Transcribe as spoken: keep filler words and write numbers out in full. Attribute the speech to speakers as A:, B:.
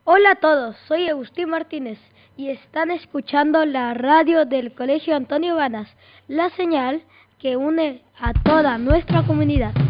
A: Hola a todos, soy Agustín Martínez y están escuchando la radio del Colegio Antonio Banas, la señal que une a toda nuestra comunidad.